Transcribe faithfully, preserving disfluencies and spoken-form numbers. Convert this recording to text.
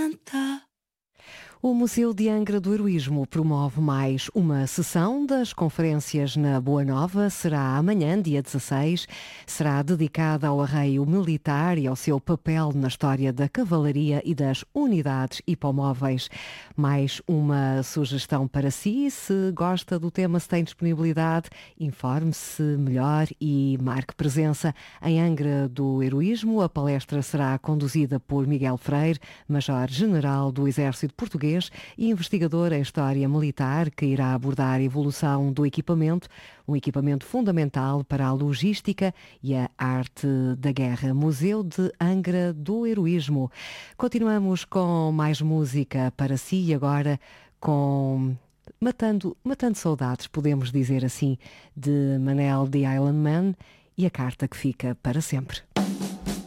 canta. O Museu de Angra do Heroísmo promove mais uma sessão das conferências na Boa Nova. Será amanhã, dia dezasseis. Será dedicada ao arreio militar e ao seu papel na história da cavalaria e das unidades hipomóveis. Mais uma sugestão para si. Se gosta do tema, se tem disponibilidade, informe-se melhor e marque presença em Angra do Heroísmo. A palestra será conduzida por Miguel Freire, Major-General do Exército Português e investigador em História Militar, que irá abordar a evolução do equipamento, um equipamento fundamental para a logística e a arte da guerra. Museu de Angra do Heroísmo. Continuamos com mais música para si e agora com Matando, Matando Saudades, podemos dizer assim, de Manel The Island Man e a carta que fica para sempre.